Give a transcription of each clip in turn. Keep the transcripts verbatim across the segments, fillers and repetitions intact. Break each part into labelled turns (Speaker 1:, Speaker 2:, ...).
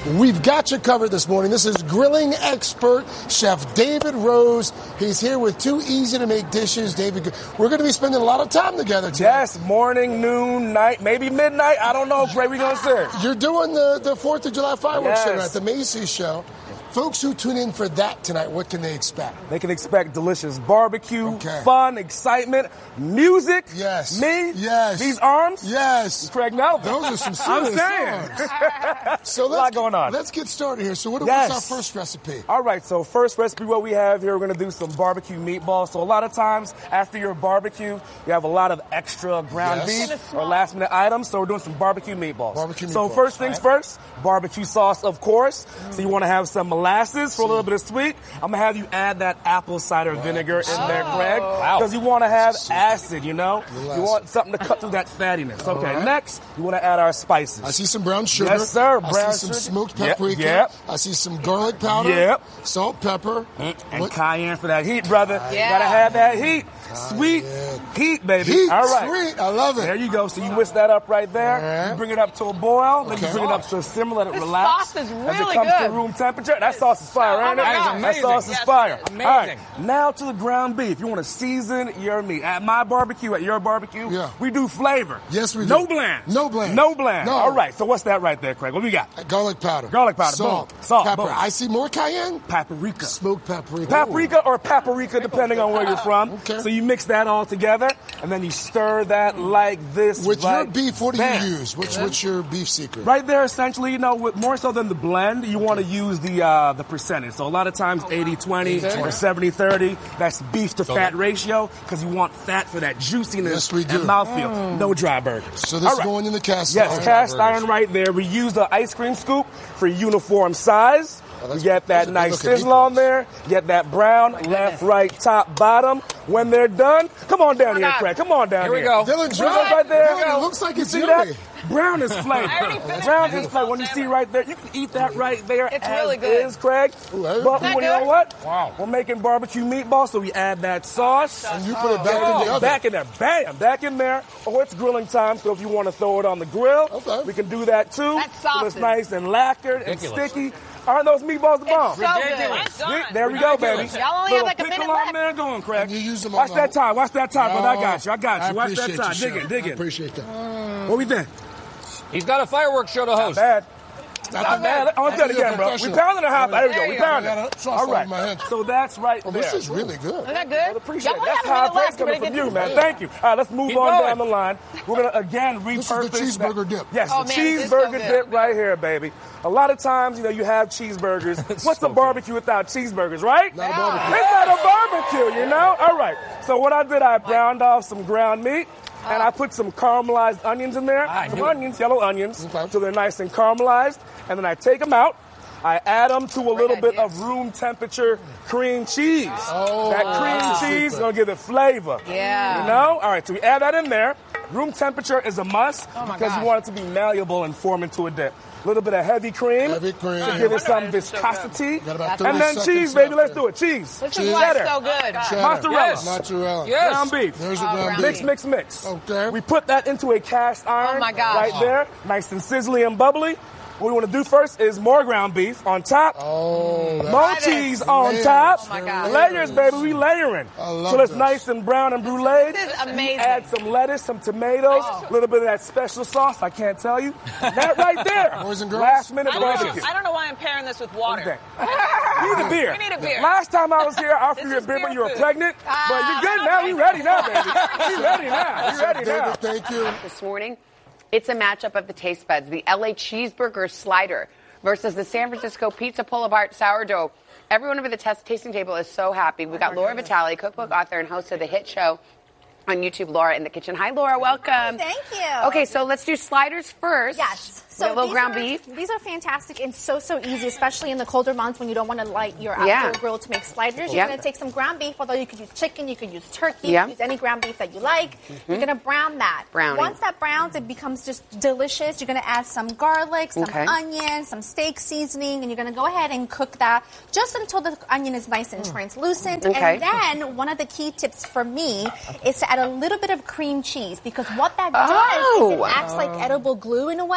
Speaker 1: We've got you covered this morning. This is grilling expert Chef David Rose. He's here with two easy-to-make dishes. David, we're going to be spending a lot of time together today.
Speaker 2: Yes, morning, noon, night, maybe midnight. I don't know, Craig. We're going to serve.
Speaker 1: You're doing the, the fourth of July fireworks
Speaker 2: Yes.
Speaker 1: show at the Macy's show. Folks who tune in for that tonight, what can they expect?
Speaker 2: They can expect delicious barbecue,
Speaker 1: Okay.
Speaker 2: fun, excitement, music.
Speaker 1: Yes.
Speaker 2: Me.
Speaker 1: Yes.
Speaker 2: These arms.
Speaker 1: Yes.
Speaker 2: Craig Melvin.
Speaker 1: Those are some
Speaker 2: I'm
Speaker 1: serious
Speaker 2: saying.
Speaker 1: songs. So let's,
Speaker 2: a lot going on.
Speaker 1: Let's get started here. So what,
Speaker 2: Yes.
Speaker 1: what's our first recipe?
Speaker 2: All right, so first recipe, what we have here, we're going to do some barbecue meatballs. So a lot of times after your barbecue, you have a lot of extra ground
Speaker 1: Yes.
Speaker 2: beef or last minute items. So we're doing some barbecue meatballs.
Speaker 1: Barbecue
Speaker 2: So
Speaker 1: meatballs.
Speaker 2: first things first, barbecue sauce, of course. So you want to have some molasses for a little bit of sweet. I'm going to have you add that apple cider vinegar in there, Craig. Because you want to have acid, you know? You want something to cut through that fattiness. Okay,
Speaker 1: right.
Speaker 2: next, you want to add our spices.
Speaker 1: I see some brown sugar.
Speaker 2: Yes, sir.
Speaker 1: I
Speaker 2: Brown
Speaker 1: see some
Speaker 2: sugar.
Speaker 1: smoked
Speaker 2: Yep,
Speaker 1: paprika.
Speaker 2: yep.
Speaker 1: I see some garlic powder.
Speaker 2: Yep.
Speaker 1: Salt, pepper.
Speaker 2: And
Speaker 1: What-
Speaker 2: cayenne for that heat, brother.
Speaker 3: Yeah.
Speaker 2: Gotta have that heat. Sweet heat, baby.
Speaker 1: Heat,
Speaker 2: All right.
Speaker 1: sweet. I love it.
Speaker 2: There you go. So you whisk that up right there.
Speaker 1: All right.
Speaker 2: You bring it up to a boil. Then
Speaker 1: Okay.
Speaker 2: you bring it up to a simmer. Let it
Speaker 3: This
Speaker 2: relax.
Speaker 3: sauce is
Speaker 2: As it
Speaker 3: really
Speaker 2: comes to
Speaker 3: good.
Speaker 2: room temperature. That sauce is fire,
Speaker 3: Oh
Speaker 2: ain't
Speaker 3: my
Speaker 2: it?
Speaker 3: God. That is
Speaker 2: That
Speaker 3: amazing.
Speaker 2: sauce is
Speaker 3: Yes,
Speaker 2: fire.
Speaker 3: it is.
Speaker 2: All right.
Speaker 3: Amazing.
Speaker 2: Now to the ground beef. You want to season your meat. At my barbecue, at your barbecue,
Speaker 1: Yeah.
Speaker 2: we do flavor.
Speaker 1: Yes, we do.
Speaker 2: No bland.
Speaker 1: No bland.
Speaker 2: No bland.
Speaker 1: No.
Speaker 2: All right. So what's that right there, Craig? What we got?
Speaker 1: Garlic powder.
Speaker 2: Garlic powder.
Speaker 1: Salt.
Speaker 2: Boom. Salt.
Speaker 1: Pepper.
Speaker 2: Boom.
Speaker 1: I see more cayenne.
Speaker 2: Paprika.
Speaker 1: Smoked paprika.
Speaker 2: Paprika or paprika, depending on where you're from.
Speaker 1: Okay.
Speaker 2: So you mix that all together, and then you stir that like this.
Speaker 1: With your
Speaker 2: right
Speaker 1: beef, what do
Speaker 2: there.
Speaker 1: you use? What's, what's your beef secret?
Speaker 2: Right there, essentially, you know, with more so than the blend, you want to use the uh, the percentage. So a lot of times eighty twenty or seventy thirty, that's beef to fat ratio, because you want fat for that juiciness
Speaker 1: Yes, we do.
Speaker 2: and mouthfeel. No dry burgers.
Speaker 1: So this
Speaker 2: All
Speaker 1: is
Speaker 2: right.
Speaker 1: going in the cast
Speaker 2: Yes,
Speaker 1: iron.
Speaker 2: cast iron right there. We use the ice cream scoop for uniform size.
Speaker 1: Oh,
Speaker 2: You
Speaker 1: that's-
Speaker 2: get that
Speaker 1: those are
Speaker 2: nice
Speaker 1: good-looking
Speaker 2: sizzle on
Speaker 1: meatballs.
Speaker 2: there. Get that brown, left, right, top, bottom. When they're done, come on down
Speaker 3: Oh,
Speaker 2: here,
Speaker 3: God.
Speaker 2: Craig. Come on down
Speaker 3: Here we
Speaker 2: here.
Speaker 3: go.
Speaker 1: Dylan,
Speaker 2: See that
Speaker 1: try
Speaker 2: right there?
Speaker 1: Dylan, it looks like
Speaker 2: You
Speaker 1: it's
Speaker 2: see
Speaker 1: yummy.
Speaker 2: that? Brown is flavor.
Speaker 3: I already finished
Speaker 2: Brown
Speaker 3: it.
Speaker 2: is flavor. When you see right there, you can eat that right there.
Speaker 3: It's
Speaker 2: as
Speaker 3: really good.
Speaker 2: is, Craig.
Speaker 1: Ooh, that is
Speaker 2: But
Speaker 3: that
Speaker 2: you know
Speaker 3: good?
Speaker 2: what?
Speaker 1: Wow.
Speaker 2: We're making barbecue meatballs, so we add that sauce.
Speaker 1: And you put it back
Speaker 2: Oh,
Speaker 1: in the oven.
Speaker 2: back in there, bam, back in there. Oh, it's grilling time, so if you want to throw it on the grill,
Speaker 1: Okay.
Speaker 2: we can do that too.
Speaker 3: That sauce
Speaker 2: So it's
Speaker 3: is
Speaker 2: nice and lacquered and
Speaker 4: ridiculous.
Speaker 2: sticky. Aren't those meatballs the bomb?
Speaker 3: It's so
Speaker 4: Ridiculous.
Speaker 3: good.
Speaker 2: See? There we go, baby.
Speaker 3: Y'all only have
Speaker 2: Little
Speaker 3: like a
Speaker 2: pickle
Speaker 3: minute
Speaker 2: on
Speaker 3: left.
Speaker 2: there going, Craig.
Speaker 1: And you use them on
Speaker 2: Watch
Speaker 1: the
Speaker 2: that
Speaker 1: whole-
Speaker 2: time. Watch that time, brother. I got you. I got
Speaker 1: I
Speaker 2: you. Watch that
Speaker 1: appreciate
Speaker 2: time.
Speaker 1: you,
Speaker 2: Dig
Speaker 1: Chef.
Speaker 2: it, dig
Speaker 1: I
Speaker 2: it.
Speaker 1: appreciate that.
Speaker 2: What we think?
Speaker 4: He's got a fireworks show to
Speaker 2: Not
Speaker 4: host.
Speaker 2: bad.
Speaker 1: Not
Speaker 2: Not bad. Oh, let's do it again, bro. We pounding a hot. There we go.
Speaker 3: There
Speaker 2: We
Speaker 3: you go.
Speaker 2: pounding.
Speaker 1: I got a sauce
Speaker 2: All
Speaker 1: all
Speaker 2: right.
Speaker 1: in my hand.
Speaker 2: So that's right
Speaker 1: Oh,
Speaker 2: there.
Speaker 1: this is really good.
Speaker 3: Is that good?
Speaker 2: I appreciate
Speaker 3: Y'all
Speaker 2: it.
Speaker 3: only
Speaker 2: That's
Speaker 3: have a
Speaker 2: high
Speaker 3: minute
Speaker 2: praise
Speaker 3: left.
Speaker 2: coming
Speaker 3: Better
Speaker 2: from
Speaker 3: get
Speaker 2: you,
Speaker 3: to
Speaker 2: man.
Speaker 3: the
Speaker 2: Thank you. All right, let's move
Speaker 4: Keep
Speaker 2: on
Speaker 4: going.
Speaker 2: down the line. We're going to, again, repurpose
Speaker 1: This is the cheeseburger
Speaker 2: that.
Speaker 1: dip.
Speaker 2: Yes,
Speaker 3: Oh,
Speaker 2: the
Speaker 3: man, this is so
Speaker 2: cheeseburger
Speaker 3: good.
Speaker 2: dip right here, baby. A lot of times, you know, you have cheeseburgers. What's
Speaker 4: so
Speaker 2: a barbecue without cheeseburgers, right?
Speaker 1: Not a barbecue.
Speaker 2: It's not a barbecue, you know? All right. So what I did, I browned off some ground meat, and I put some caramelized onions in there.
Speaker 4: I
Speaker 2: Some
Speaker 4: knew it.
Speaker 2: onions, yellow onions,
Speaker 1: Okay.
Speaker 2: so they're nice and caramelized. And then I take them out. I add them to a little bit
Speaker 3: idea.
Speaker 2: of room temperature cream cheese.
Speaker 1: Oh,
Speaker 2: that
Speaker 1: that's
Speaker 2: cream
Speaker 1: a
Speaker 2: cheese is
Speaker 1: secret.
Speaker 2: going to give it flavor.
Speaker 3: Yeah.
Speaker 2: You know? All right, so we add that in there. Room temperature is a must
Speaker 3: Oh, my
Speaker 2: because
Speaker 3: gosh.
Speaker 2: you want it to be malleable and form into a dip. A little bit of heavy cream
Speaker 1: Heavy cream.
Speaker 2: to give it some
Speaker 3: wonder it's so
Speaker 2: viscosity.
Speaker 1: Got about thirty
Speaker 2: And then
Speaker 1: seconds
Speaker 2: cheese, baby.
Speaker 1: left
Speaker 2: Let's
Speaker 1: there.
Speaker 2: do it. Cheese.
Speaker 3: This
Speaker 1: Cheese.
Speaker 3: is why it's
Speaker 2: Cheddar.
Speaker 3: so good.
Speaker 1: Cheddar.
Speaker 2: Mozzarella.
Speaker 4: Yes.
Speaker 1: Mozzarella.
Speaker 4: Yes.
Speaker 2: Ground beef.
Speaker 1: There's the
Speaker 3: Oh,
Speaker 1: ground
Speaker 3: ground
Speaker 1: beef.
Speaker 2: Mix, mix, mix.
Speaker 1: Okay.
Speaker 2: We put that into a cast iron
Speaker 3: Oh, my gosh.
Speaker 2: right there, nice and sizzly and bubbly. What we want to do first is more ground beef on top.
Speaker 1: Oh, that's
Speaker 2: More
Speaker 3: Layers.
Speaker 2: cheese on
Speaker 1: Layers.
Speaker 2: top.
Speaker 3: Oh, my God.
Speaker 2: Layers, baby. We layering.
Speaker 1: I love
Speaker 2: So it's
Speaker 1: this.
Speaker 2: nice and brown and brulee.
Speaker 3: This is amazing.
Speaker 2: Add some lettuce, some tomatoes, a little bit of that special sauce. I can't tell you. That right there.
Speaker 1: Boys and girls?
Speaker 2: Last minute
Speaker 5: I don't,
Speaker 2: barbecue.
Speaker 5: know, I don't know why I'm pairing this with water.
Speaker 2: Okay. We need a beer.
Speaker 5: We need a beer.
Speaker 2: Last time I was here, I offered
Speaker 5: This
Speaker 2: you a
Speaker 5: is
Speaker 2: beer when
Speaker 5: beer
Speaker 2: you were
Speaker 5: food.
Speaker 2: pregnant. but you're good now. We ready now, baby. We ready now. We ready now.
Speaker 1: David, thank you.
Speaker 6: This morning, it's a matchup of the taste buds. The L A cheeseburger slider versus the San Francisco pizza pull-apart sourdough. Everyone over the test tasting table is so happy. We've got Laura Vitale, cookbook author and host of the hit show on YouTube, Laura in the Kitchen. Hi, Laura. Welcome.
Speaker 7: Thank you.
Speaker 6: Okay, so let's do sliders first.
Speaker 7: Yes.
Speaker 6: So a little
Speaker 7: these
Speaker 6: ground
Speaker 7: are,
Speaker 6: beef.
Speaker 7: These are fantastic and so, so easy, especially in the colder months when you don't want to light your outdoor
Speaker 6: Yeah.
Speaker 7: grill to make sliders. You're
Speaker 6: Yep.
Speaker 7: going to take some ground beef, although you could use chicken, you could use turkey,
Speaker 6: Yep.
Speaker 7: you could use any ground beef that you like. You're going to brown that.
Speaker 6: Browning.
Speaker 7: Once that browns, it becomes just delicious. You're going to add some garlic, some
Speaker 6: Okay.
Speaker 7: onion, some steak seasoning, and you're going to go ahead and cook that just until the onion is nice and translucent.
Speaker 6: Okay.
Speaker 7: And then one of the key tips for me is to add a little bit of cream cheese, because what that does
Speaker 6: Oh.
Speaker 7: is it acts like edible glue in a way, and it keeps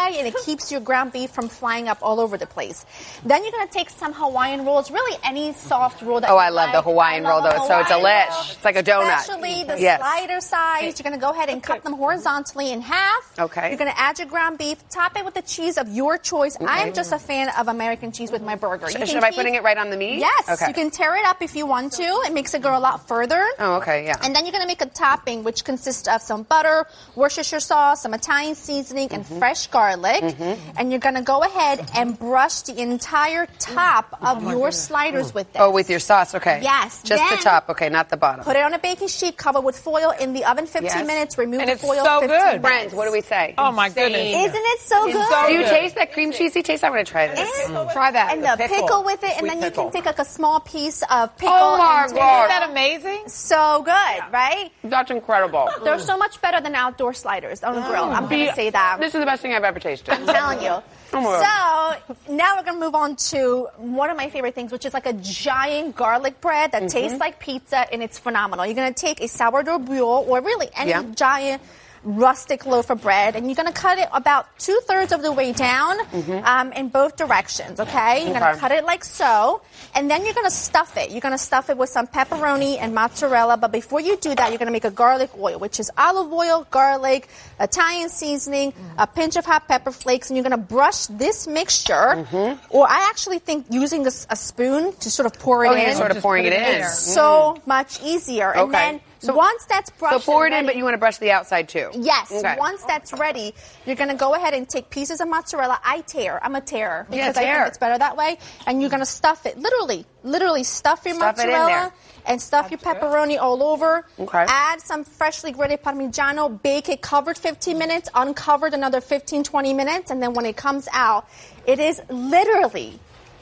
Speaker 7: keeps your ground beef from flying up all over the place. Then you're going to take some Hawaiian rolls, really any soft roll that
Speaker 6: Oh,
Speaker 7: you
Speaker 6: I love
Speaker 7: like.
Speaker 6: the Hawaiian roll, though. It's so delish. It's like a donut.
Speaker 7: Especially the
Speaker 6: Yes.
Speaker 7: slider size. You're going to go ahead and cut them horizontally in half.
Speaker 6: Okay.
Speaker 7: You're going to add your ground beef, top it with the cheese of your choice. I'm just a fan of American cheese with my burger. You
Speaker 6: Should,
Speaker 7: can
Speaker 6: should I
Speaker 7: keep-
Speaker 6: putting it right on the meat?
Speaker 7: Yes.
Speaker 6: Okay.
Speaker 7: You can tear it up if you want to. It makes it go a lot further.
Speaker 6: Oh, okay, yeah.
Speaker 7: And then you're going to make a topping, which consists of some butter, Worcestershire sauce, some Italian seasoning, and
Speaker 6: Mm-hmm.
Speaker 7: fresh garlic. And you're going to go ahead and brush the entire top of your sliders with this.
Speaker 6: Oh, with your sauce, okay.
Speaker 7: Yes.
Speaker 6: Just the
Speaker 7: Then
Speaker 6: top, okay, not the bottom.
Speaker 7: Put it on a baking sheet, cover with foil in the oven fifteen
Speaker 6: Yes.
Speaker 7: minutes, remove
Speaker 5: And
Speaker 7: the
Speaker 5: it's
Speaker 7: foil
Speaker 5: so
Speaker 7: fifteen
Speaker 5: good.
Speaker 7: minutes.
Speaker 6: Friends, what do we say?
Speaker 5: Oh, my goodness.
Speaker 7: Isn't it so
Speaker 5: It's
Speaker 7: good?
Speaker 5: so
Speaker 6: Do you
Speaker 5: good.
Speaker 6: taste that cream cheesy taste? I'm going to try this.
Speaker 7: And-
Speaker 5: Try that.
Speaker 7: And the pickle,
Speaker 5: pickle.
Speaker 7: with it, and
Speaker 5: Sweet
Speaker 7: then you
Speaker 5: pickle.
Speaker 7: can take like a small piece of pickle.
Speaker 6: Oh, my
Speaker 7: and
Speaker 6: God.
Speaker 5: Isn't that amazing?
Speaker 7: So good, right?
Speaker 6: That's incredible.
Speaker 7: They're so much better than outdoor sliders on a grill. I'm going to say that.
Speaker 6: This is the best thing I've ever tasted.
Speaker 7: I'm telling you.
Speaker 6: Oh my
Speaker 7: So now we're going to move on to one of my favorite things, which is like a giant garlic bread that tastes like pizza, and it's phenomenal. You're going to take a sourdough boule, or really any
Speaker 6: Yeah.
Speaker 7: giant rustic loaf of bread, and you're going to cut it about two-thirds of the way down um, in both directions, okay? You're going
Speaker 6: Okay.
Speaker 7: to cut it like so, and then you're going to stuff it. You're going to stuff it with some pepperoni and mozzarella, but before you do that, you're going to make a garlic oil, which is olive oil, garlic, Italian seasoning, a pinch of hot pepper flakes, and you're going to brush this mixture, or I actually think using a, s- a spoon to sort of pour it
Speaker 6: Oh,
Speaker 7: in.
Speaker 6: you're sort of pouring it in.
Speaker 7: It's so much easier. And
Speaker 6: Okay.
Speaker 7: then
Speaker 6: So-
Speaker 7: once that's brushed
Speaker 6: So pour it
Speaker 7: and
Speaker 6: in, but
Speaker 7: ready-
Speaker 6: you want to brush the outside too.
Speaker 7: Yes.
Speaker 6: Okay.
Speaker 7: Once that's ready, you're going to go ahead and take pieces of mozzarella. I tear. I'm a tearer
Speaker 6: Yeah,
Speaker 7: because I
Speaker 6: tear.
Speaker 7: think it's better that way. And you're going to stuff it. Literally, literally stuff your
Speaker 6: Stuff it in
Speaker 7: mozzarella
Speaker 6: there.
Speaker 7: and stuff your pepperoni all over.
Speaker 6: Okay.
Speaker 7: Add some freshly grated Parmigiano. Bake it covered fifteen minutes, uncovered another fifteen, twenty minutes. And then when it comes out, it is literally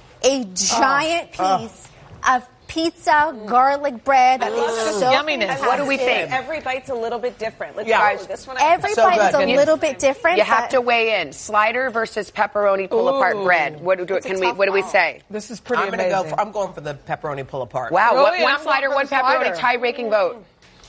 Speaker 7: a giant piece of pizza garlic bread that is so
Speaker 5: yumminess.
Speaker 7: fantastic.
Speaker 6: What do we think?
Speaker 3: Every bite's a little bit different. Let's
Speaker 5: Yeah.
Speaker 3: try this one. I-
Speaker 7: Every
Speaker 5: So
Speaker 7: bite is
Speaker 5: good.
Speaker 7: a
Speaker 5: You-
Speaker 7: little bit different.
Speaker 6: You have
Speaker 7: but-
Speaker 6: to weigh in slider versus pepperoni pull apart
Speaker 5: Ooh.
Speaker 6: bread. What do
Speaker 7: It's a
Speaker 6: can we?
Speaker 7: tough
Speaker 6: What do we
Speaker 7: call.
Speaker 6: say?
Speaker 5: This is pretty
Speaker 8: I'm gonna
Speaker 5: amazing.
Speaker 8: go. For, I'm going for the pepperoni pull apart.
Speaker 6: Wow,
Speaker 5: Really?
Speaker 6: what, one
Speaker 5: I'm
Speaker 6: slider,
Speaker 5: going
Speaker 6: one
Speaker 5: for the
Speaker 6: pepperoni,
Speaker 5: slider.
Speaker 6: tie-breaking vote.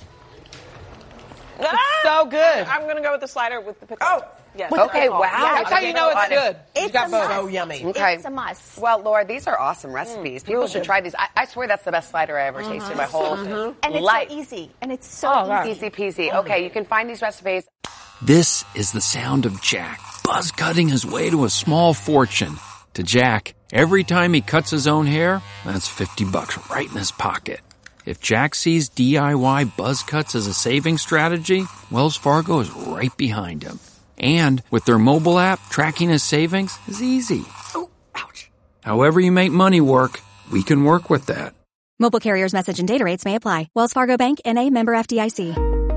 Speaker 3: Ah!
Speaker 5: so good.
Speaker 3: I'm going to go with the slider with the pickle.
Speaker 5: Oh.
Speaker 3: yes.
Speaker 7: With the
Speaker 6: Okay,
Speaker 7: pickle.
Speaker 6: wow.
Speaker 7: Yeah,
Speaker 5: That's how you know it's good.
Speaker 7: It's
Speaker 5: You got
Speaker 7: a
Speaker 5: both.
Speaker 7: must.
Speaker 8: So yummy.
Speaker 6: Okay.
Speaker 7: It's a must.
Speaker 6: Well, Laura, these are awesome recipes. People should try these. I, I swear that's the best slider I ever tasted in my whole
Speaker 7: And it's
Speaker 6: life.
Speaker 7: so easy. And it's so
Speaker 5: Oh, wow.
Speaker 7: easy.
Speaker 6: Easy peasy. Okay, you can find these recipes.
Speaker 9: This is the sound of Jack buzz cutting his way to a small fortune. To Jack, every time he cuts his own hair, that's fifty bucks right in his pocket. If Jack sees D I Y buzz cuts as a saving strategy, Wells Fargo is right behind him. And with their mobile app, tracking his savings is easy. Oh, ouch. However you make money work, we can work with that.
Speaker 10: Mobile carriers' message and data rates may apply. Wells Fargo Bank, N A, member F D I C.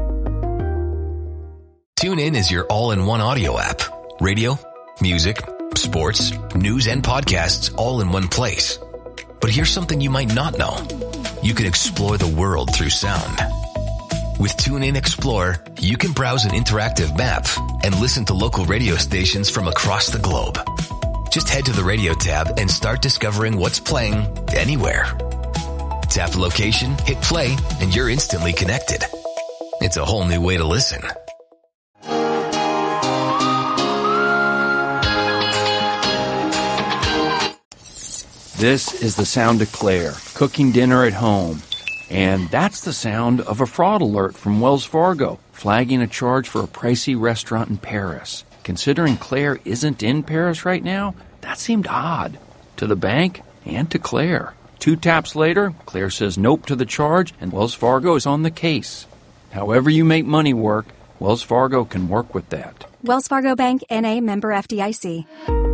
Speaker 11: TuneIn is your all-in-one audio app. Radio, music, sports, news, and podcasts all in one place. But here's something you might not know. You can explore the world through sound. With TuneIn Explorer, you can browse an interactive map and listen to local radio stations from across the globe. Just head to the radio tab and start discovering what's playing anywhere. Tap the location, hit play, and you're instantly connected. It's a whole new way to listen.
Speaker 9: This is the sound of Claire, cooking dinner at home. And that's the sound of a fraud alert from Wells Fargo, flagging a charge for a pricey restaurant in Paris. Considering Claire isn't in Paris right now, that seemed odd. To the bank and to Claire. Two taps later, Claire says nope to the charge, and Wells Fargo is on the case. However you make money work, Wells Fargo can work with that.
Speaker 10: Wells Fargo Bank, N A, member F D I C.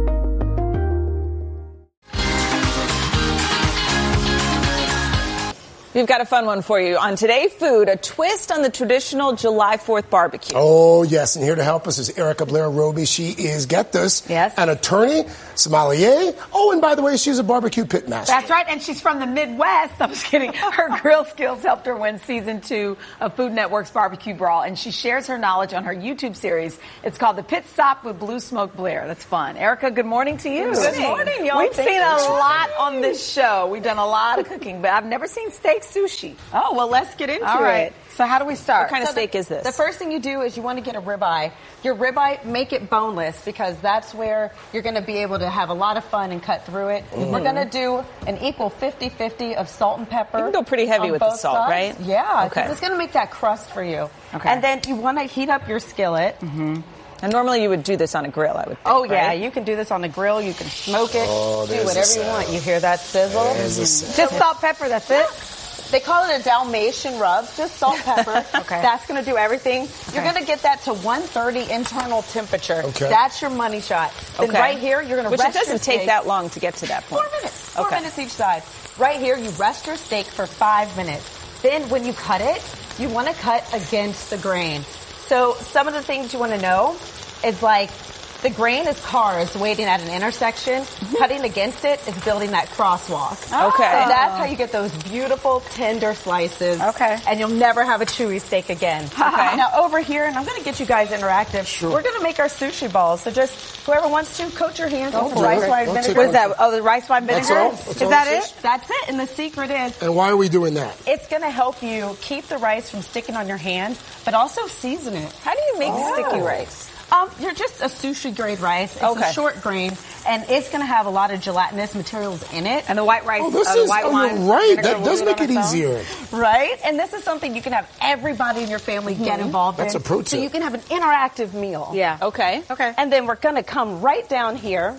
Speaker 3: We've got a fun one for you. On Today Food, a twist on the traditional July fourth barbecue.
Speaker 1: Oh, yes. And here to help us is Erica Blair Roby. She is, get this,
Speaker 12: Yes.
Speaker 1: an attorney, sommelier. Oh, and by the way, she's a barbecue pit master.
Speaker 12: That's right, and she's from the Midwest. I'm just kidding. Her grill skills helped her win season two of Food Network's Barbecue Brawl, and she shares her knowledge on her YouTube series. It's called The Pit Stop with Blue Smoke Blair. That's fun. Erica, good morning to you.
Speaker 3: Good morning, y'all.
Speaker 12: We've
Speaker 3: Thank
Speaker 12: seen
Speaker 3: you.
Speaker 12: a lot on this show. We've done a lot of cooking, but I've never seen steak
Speaker 8: steak sushi.
Speaker 12: Oh, well, let's get into
Speaker 8: All right.
Speaker 12: it. So how do we start?
Speaker 3: What kind of
Speaker 12: So
Speaker 3: steak
Speaker 12: the,
Speaker 3: is this?
Speaker 12: The first thing you do is you want to get a ribeye. Your ribeye, make it boneless because that's where you're going to be able to have a lot of fun and cut through it. Mm. We're going to do an equal fifty-fifty of salt and pepper.
Speaker 3: You can go pretty heavy with the salt,
Speaker 12: sides.
Speaker 3: right?
Speaker 12: Yeah, because
Speaker 3: Okay.
Speaker 12: it's going to make that crust for you.
Speaker 3: Okay.
Speaker 12: And then you want to heat up your skillet.
Speaker 3: Mm-hmm. And normally you would do this on a grill, I would think,
Speaker 12: Oh, yeah.
Speaker 3: right?
Speaker 12: You can do this on the grill. You can smoke it.
Speaker 1: Oh,
Speaker 12: do
Speaker 1: there's
Speaker 12: whatever
Speaker 1: the
Speaker 12: you
Speaker 1: sound.
Speaker 12: want. You hear that sizzle?
Speaker 1: There's the sound.
Speaker 12: Just salt, pepper, that's it? They call it a Dalmatian rub. Just salt, pepper.
Speaker 3: Okay.
Speaker 12: That's going to do everything. You're going to get that to one thirty internal temperature.
Speaker 1: Okay.
Speaker 12: That's your money shot. Then
Speaker 3: Okay.
Speaker 12: right here, you're going to
Speaker 3: Which
Speaker 12: rest
Speaker 3: it doesn't
Speaker 12: your
Speaker 3: take
Speaker 12: steak.
Speaker 3: that long to get to that point.
Speaker 12: Four minutes. Four
Speaker 3: Okay.
Speaker 12: minutes each side. Right here, you rest your steak for five minutes. Then when you cut it, you want to cut against the grain. So some of the things you want to know is like the grain is cars waiting at an intersection.
Speaker 3: Mm-hmm.
Speaker 12: Cutting against it is building that crosswalk.
Speaker 3: Okay.
Speaker 12: So that's how you get those beautiful tender slices.
Speaker 3: Okay.
Speaker 12: And you'll never have a chewy steak again.
Speaker 3: Okay.
Speaker 12: Now over here, and I'm going to get you guys interactive. Sure. We're going to make our sushi balls. So just whoever wants to, coat your hands
Speaker 1: I'll
Speaker 12: with some
Speaker 1: do it.
Speaker 12: rice wine
Speaker 1: I'll
Speaker 12: vinegar.
Speaker 1: take
Speaker 12: What is
Speaker 1: one.
Speaker 12: that? Oh, the rice wine vinegar?
Speaker 1: That's all? That's
Speaker 12: Is
Speaker 1: all
Speaker 12: that
Speaker 1: this
Speaker 12: it?
Speaker 1: is?
Speaker 12: That's it. And the secret is
Speaker 1: And why are we doing that?
Speaker 12: it's going to help you keep the rice from sticking on your hands, but also season it.
Speaker 3: How do you make
Speaker 1: Oh.
Speaker 3: sticky rice?
Speaker 12: Um, you're just a sushi grade rice. It's
Speaker 3: Okay.
Speaker 12: a short grain, and it's going to have a lot of gelatinous materials in it.
Speaker 3: And the white rice,
Speaker 1: Oh, this
Speaker 3: uh, the
Speaker 1: is,
Speaker 3: white
Speaker 1: oh,
Speaker 3: wine.
Speaker 1: you're right.
Speaker 3: vinegar
Speaker 1: That
Speaker 3: will
Speaker 1: does
Speaker 3: do
Speaker 1: make it
Speaker 3: on its own.
Speaker 1: easier.
Speaker 12: Right? And this is something you can have everybody in your family get involved
Speaker 1: That's
Speaker 12: in.
Speaker 1: a pro
Speaker 12: So
Speaker 1: tip.
Speaker 12: you can have an interactive meal.
Speaker 3: Yeah. Okay.
Speaker 12: Okay. And then we're going to come right down here.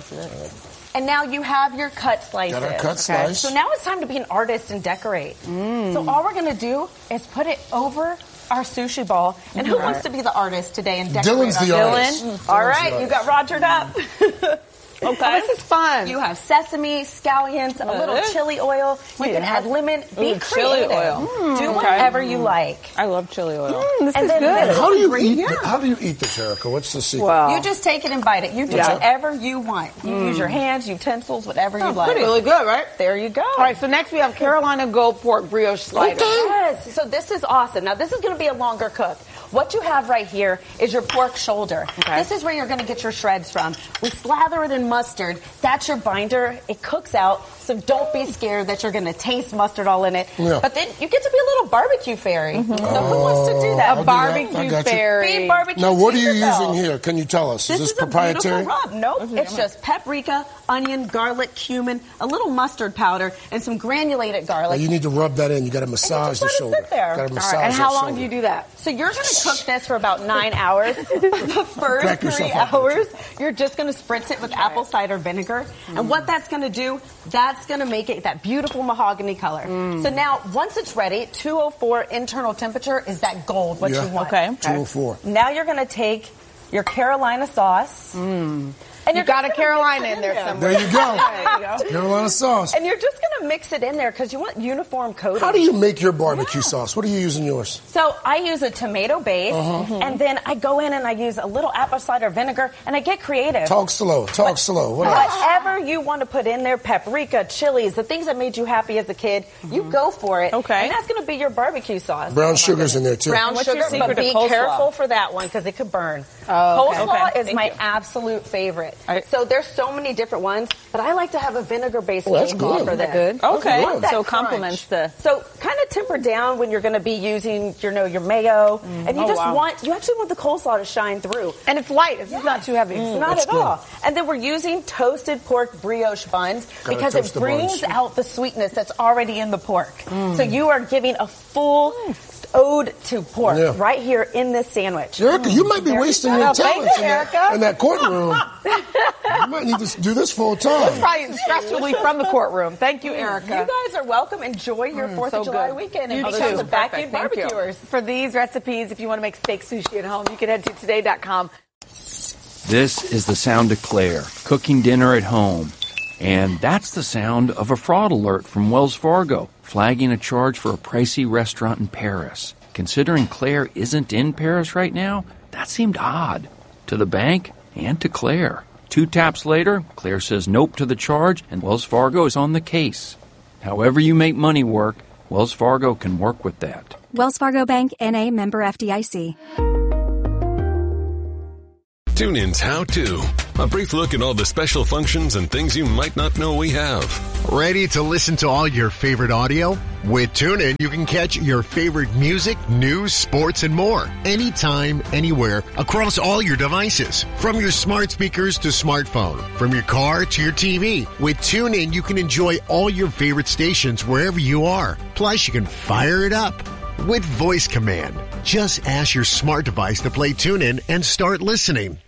Speaker 12: And now you have your cut slices.
Speaker 1: Got our cut slice.
Speaker 12: So now it's time to be an artist and decorate.
Speaker 3: Mm.
Speaker 12: So all we're going to do is put it over our sushi ball. And who wants to be the artist today and decorate?
Speaker 1: Dylan's the
Speaker 12: our-
Speaker 1: artist.
Speaker 12: Dylan?
Speaker 1: Dylan's
Speaker 12: All
Speaker 1: the
Speaker 12: right, you
Speaker 1: artist.
Speaker 12: got Rogered up.
Speaker 3: Okay.
Speaker 12: This is fun. You have sesame, scallions, a little
Speaker 3: Uh,
Speaker 12: chili oil. You
Speaker 3: yeah.
Speaker 12: can add lemon. Be
Speaker 3: Ooh, chili
Speaker 12: creative.
Speaker 3: oil.
Speaker 12: Do
Speaker 3: Mm,
Speaker 12: whatever
Speaker 3: okay.
Speaker 12: you like.
Speaker 3: I love chili oil.
Speaker 12: this and then
Speaker 1: And
Speaker 12: this
Speaker 1: how do
Speaker 12: is
Speaker 1: you
Speaker 12: great.
Speaker 1: eat?
Speaker 12: Yeah.
Speaker 1: The, how do you eat this, Erica? What's the secret?
Speaker 3: Well,
Speaker 12: You just take it and bite it. You do
Speaker 3: Yeah.
Speaker 12: whatever you want. You use your hands, utensils, whatever you
Speaker 5: Sounds
Speaker 12: like.
Speaker 5: pretty really good, right?
Speaker 12: There you go.
Speaker 5: All right, so next we have Carolina Gold Pork Brioche Slider.
Speaker 12: Yes. So this is awesome. Now this is going to be a longer cook. What you have right here is your pork shoulder.
Speaker 3: Okay.
Speaker 12: This is where you're going to get your shreds from. We slather it in mustard. That's your binder. It cooks out. So don't be scared that you're going to taste mustard all in it.
Speaker 1: Yeah.
Speaker 12: But then you get to be a little barbecue fairy. So who wants to do that?
Speaker 1: I'll do that. I
Speaker 5: Barbecue
Speaker 1: got you.
Speaker 5: fairy.
Speaker 12: Be barbecue
Speaker 1: Now, what are you
Speaker 12: Tinkerbell.
Speaker 1: using here? Can you tell us?
Speaker 12: This
Speaker 1: is this
Speaker 12: is
Speaker 1: proprietary?
Speaker 12: a beautiful rub. Nope, it's just paprika, onion, garlic, cumin, a little mustard powder, and some granulated
Speaker 1: Now,
Speaker 12: garlic.
Speaker 1: you need to rub that in. You got to massage
Speaker 12: just
Speaker 1: the
Speaker 12: let it
Speaker 1: shoulder.
Speaker 12: sit there.
Speaker 1: Got to
Speaker 12: All
Speaker 1: massage
Speaker 12: right,
Speaker 5: And
Speaker 1: that
Speaker 5: how long
Speaker 1: shoulder.
Speaker 5: do you do that?
Speaker 12: So you're going to cook this for about nine hours. The first
Speaker 1: Crack
Speaker 12: three
Speaker 1: yourself up,
Speaker 12: hours, you're just going to spritz it with apple cider vinegar. And what that's going to do, that's going to make it that beautiful mahogany color. So now, once it's ready, two oh four internal temperature is that gold, what
Speaker 1: Yeah.
Speaker 12: you want.
Speaker 3: Okay.
Speaker 1: two oh four.
Speaker 12: Now you're going to take your Carolina sauce. And
Speaker 5: You
Speaker 12: you're
Speaker 5: got a
Speaker 12: just gonna
Speaker 5: Carolina
Speaker 12: mix it
Speaker 5: in there somewhere.
Speaker 1: There you go.
Speaker 12: There you go.
Speaker 1: Carolina sauce.
Speaker 12: And you're just going to mix it in there because you want uniform coating.
Speaker 1: How do you make your barbecue sauce? What are you using yours?
Speaker 12: So I use a tomato base,
Speaker 1: Uh-huh.
Speaker 12: and then I go in and I use a little apple cider vinegar, and I get creative.
Speaker 1: Talk slow. Talk slow. What else?
Speaker 12: Whatever you want to put in there, paprika, chilies, the things that made you happy as a kid, you go for it.
Speaker 3: Okay.
Speaker 12: And that's going to be your barbecue sauce.
Speaker 1: Brown sugar's in there, too.
Speaker 12: Brown
Speaker 3: What's your
Speaker 12: sugar,
Speaker 3: secret
Speaker 12: but
Speaker 3: to
Speaker 12: be
Speaker 3: coleslaw?
Speaker 12: careful for that one because it could burn.
Speaker 5: Oh, okay.
Speaker 12: Coleslaw
Speaker 3: Okay,
Speaker 12: is
Speaker 3: thank
Speaker 12: my
Speaker 3: you.
Speaker 12: absolute favorite.
Speaker 3: All right.
Speaker 12: So there's so many different ones, but I like to have a vinegar-based
Speaker 1: Oh, that's
Speaker 12: coleslaw
Speaker 1: good.
Speaker 12: for this.
Speaker 3: Good. Okay.
Speaker 12: I want that
Speaker 3: So
Speaker 12: crunch.
Speaker 3: complements the.
Speaker 12: So kind of temper down when you're going to be using, you know, your mayo, and you
Speaker 3: Oh,
Speaker 12: just
Speaker 3: wow.
Speaker 12: want, you actually want the coleslaw to shine through.
Speaker 5: And it's light. It's not too heavy.
Speaker 12: It's not
Speaker 1: That's
Speaker 12: at
Speaker 1: good.
Speaker 12: all. And then we're using toasted pork brioche buns
Speaker 1: Gotta
Speaker 12: because
Speaker 1: toast
Speaker 12: it
Speaker 1: the
Speaker 12: brings
Speaker 1: buns.
Speaker 12: out the sweetness that's already in the pork. So you are giving a full ode to pork
Speaker 1: Yeah.
Speaker 12: right here in this sandwich.
Speaker 1: Erica, you might be wasting your
Speaker 5: go. Thank
Speaker 1: talents
Speaker 5: you,
Speaker 1: in, that,
Speaker 5: Erica.
Speaker 1: in that courtroom. You might need to do this full time.
Speaker 5: Probably stress relief from the courtroom. Thank you, Erica.
Speaker 12: You guys are welcome. Enjoy your fourth
Speaker 5: so
Speaker 12: of July
Speaker 5: good.
Speaker 12: weekend
Speaker 5: You
Speaker 12: and
Speaker 5: too.
Speaker 12: become the vacuum
Speaker 5: Perfect. Thank you.
Speaker 12: barbecuers.
Speaker 5: For these recipes, if you want to make steak sushi at home, you can head to today dot com.
Speaker 9: This is the sound of Claire, cooking dinner at home. And that's the sound of a fraud alert from Wells Fargo, flagging a charge for a pricey restaurant in Paris. Considering Claire isn't in Paris right now, that seemed odd. To the bank and to Claire. Two taps later, Claire says nope to the charge, and Wells Fargo is on the case. However you make money work, Wells Fargo can work with that.
Speaker 10: Wells Fargo Bank, N A, member F D I C.
Speaker 13: TuneIn's How To a brief look at all the special functions and things you might not know we have.
Speaker 14: Ready to listen to all your favorite audio? With TuneIn, you can catch your favorite music, news, sports, and more anytime, anywhere across all your devices. From your smart speakers to smartphone, from your car to your T V. With TuneIn, you can enjoy all your favorite stations wherever you are. Plus, you can fire it up with voice command. Just ask your smart device to play TuneIn and start listening.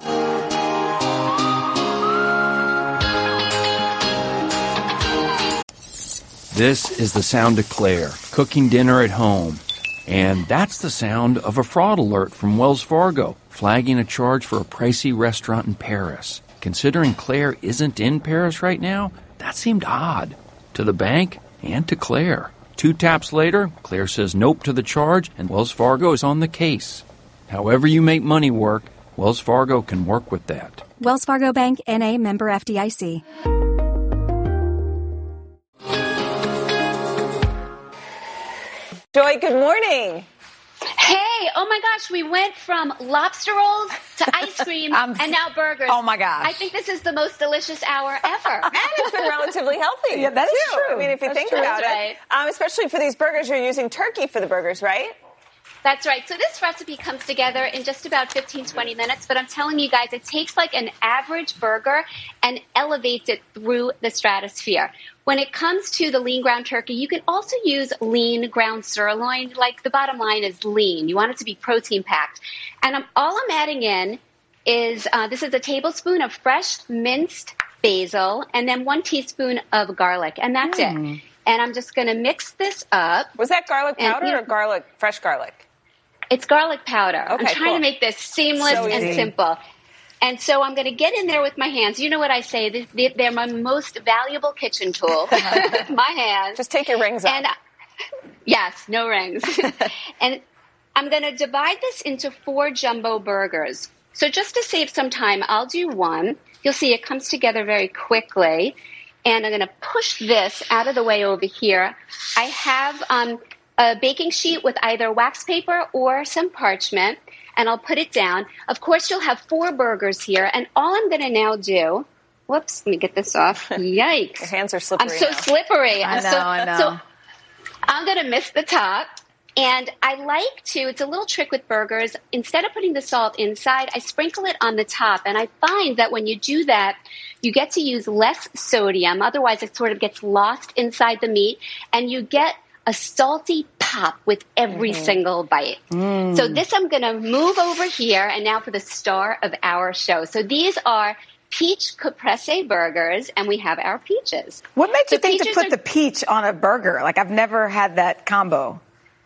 Speaker 9: This is the sound of Claire, cooking dinner at home. And that's the sound of a fraud alert from Wells Fargo, flagging a charge for a pricey restaurant in Paris. Considering Claire isn't in Paris right now, that seemed odd to the bank and to Claire. Two taps later, Claire says nope to the charge, and Wells Fargo is on the case. However you make money work, Wells Fargo can work with that.
Speaker 10: Wells Fargo Bank, N A, member F D I C.
Speaker 3: Joy, good morning.
Speaker 15: Hey, oh my gosh, we went from lobster rolls to ice cream um, and now burgers.
Speaker 12: Oh my gosh.
Speaker 15: I think this is the most delicious hour ever.
Speaker 3: And it's been relatively healthy.
Speaker 12: Yeah, that is
Speaker 3: too.
Speaker 12: true.
Speaker 3: I mean, if you
Speaker 15: That's
Speaker 3: think
Speaker 15: true.
Speaker 3: about
Speaker 15: That's
Speaker 3: it.
Speaker 15: right.
Speaker 3: Um, especially for these burgers, you're using turkey for the burgers, right?
Speaker 15: That's right. So this recipe comes together in just about fifteen, twenty minutes, but I'm telling you guys, it takes like an average burger and elevates it through the stratosphere. When it comes to the lean ground turkey, you can also use lean ground sirloin. Like, the bottom line is lean. You want it to be protein packed. And I'm, all I'm adding in is, uh, this is a tablespoon of fresh minced basil and then one teaspoon of garlic. And that's mm. it. And I'm just going to mix this up.
Speaker 3: Was that garlic powder
Speaker 15: and, you know,
Speaker 3: or garlic, fresh garlic?
Speaker 15: It's garlic powder.
Speaker 3: Okay,
Speaker 15: I'm trying
Speaker 3: cool.
Speaker 15: to make this seamless
Speaker 3: So
Speaker 15: and
Speaker 3: easy.
Speaker 15: simple. And so I'm going to get in there with my hands. You know what I say? They- They're my most valuable kitchen tool. My hands.
Speaker 3: Just take your rings off.
Speaker 15: And, uh, yes, no rings. And I'm going to divide this into four jumbo burgers. So just to save some time, I'll do one. You'll see it comes together very quickly. And I'm going to push this out of the way over here. I have um, a baking sheet with either wax paper or some parchment. And I'll put it down. Of course, you'll have four burgers here. And all I'm going to now do, whoops, let me get this off. Yikes.
Speaker 3: Your hands are slippery
Speaker 15: I'm so
Speaker 3: now.
Speaker 15: slippery.
Speaker 12: I
Speaker 15: I'm
Speaker 12: know,
Speaker 15: so,
Speaker 12: I know.
Speaker 15: So I'm going to miss the top. And I like to, it's a little trick with burgers. Instead of putting the salt inside, I sprinkle it on the top. And I find that when you do that, you get to use less sodium. Otherwise, it sort of gets lost inside the meat. And you get a salty pop with every mm-hmm. single bite. Mm. So this I'm going to move over here, and now for the star of our show. So these are peach caprese burgers, and we have our peaches.
Speaker 12: What made
Speaker 15: so
Speaker 12: you think to put
Speaker 15: are,
Speaker 12: the peach on a burger? Like, I've never had that combo.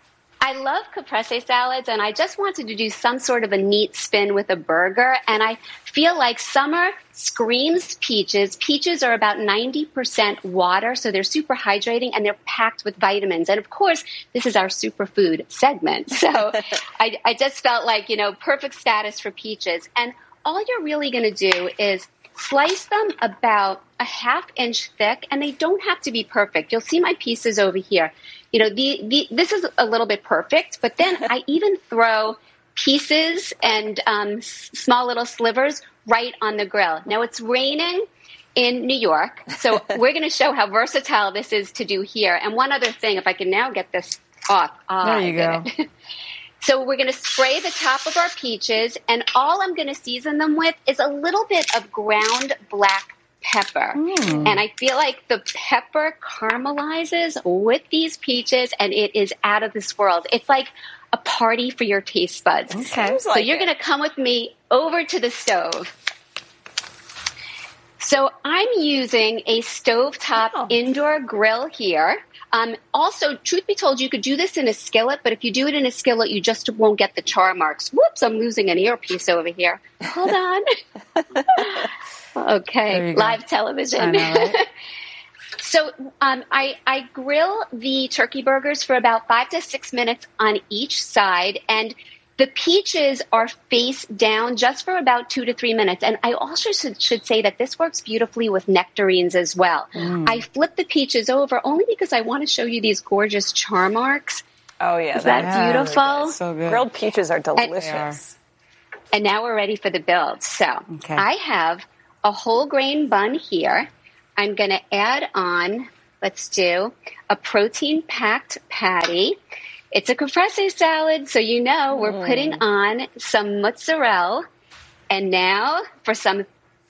Speaker 15: I love caprese salads, and I just wanted to do some sort of a neat spin with a burger, and I feel like summer screams peaches. Peaches are about ninety percent water, so they're super hydrating, and they're packed with vitamins. And, of course, this is our superfood segment. So I, I just felt like, you know, perfect status for peaches. And all you're really going to do is slice them about a half inch thick, and they don't have to be perfect. You'll see my pieces over here. You know, the, the this is a little bit perfect, but then I even throw pieces and um, s- small little slivers right on the grill. Now, it's raining in New York, so we're going to show how versatile this is to do here. And one other thing, if I can now get this off. Ah,
Speaker 12: there you
Speaker 15: I
Speaker 12: go.
Speaker 15: So we're going to spray the top of our peaches, and all I'm going to season them with is a little bit of ground black pepper. Mm. And I feel like the pepper caramelizes with these peaches, and it is out of this world. It's like a party for your taste buds.
Speaker 12: Okay.
Speaker 15: So
Speaker 3: like
Speaker 15: you're going to come with me over to the stove. So I'm using a stovetop oh. indoor grill here. Um, also, truth be told, you could do this in a skillet, but if you do it in a skillet, you just won't get the char marks. Whoops, I'm losing an earpiece over here. Hold on. Okay, live television.
Speaker 12: I know, right?
Speaker 15: So um, I, I grill the turkey burgers for about five to six minutes on each side, and the peaches are face down just for about two to three minutes. And I also should, should say that this works beautifully with nectarines as well. Mm. I flip the peaches over only because I want to show you these gorgeous char marks.
Speaker 3: Oh, yeah.
Speaker 15: Is that
Speaker 3: yeah,
Speaker 15: beautiful?
Speaker 12: So good.
Speaker 3: Grilled peaches are delicious.
Speaker 15: And now we're ready for the build. So
Speaker 12: Okay.
Speaker 15: I have a whole grain bun here. I'm going to add on, let's do a protein-packed patty. It's a caprese salad, so you know we're
Speaker 3: Mm.
Speaker 15: putting on some mozzarella. And now for some